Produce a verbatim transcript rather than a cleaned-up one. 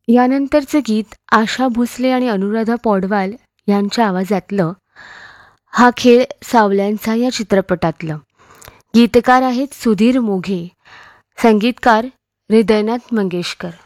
यानंतरचं गीत आशा भोसले आणि अनुराधा पौडवाल यांच्या आवाजातलं हा खेळ सावल्यांचा या चित्रपटातलं. गीतकार आहेत सुधीर मोघे, संगीतकार हृदयनाथ मंगेशकर.